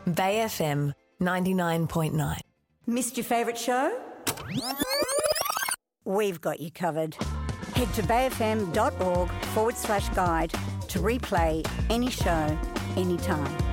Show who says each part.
Speaker 1: Bay FM 99.9.
Speaker 2: Missed your favourite show? We've got you covered. Head to bayfm.org/guide to replay any show, anytime.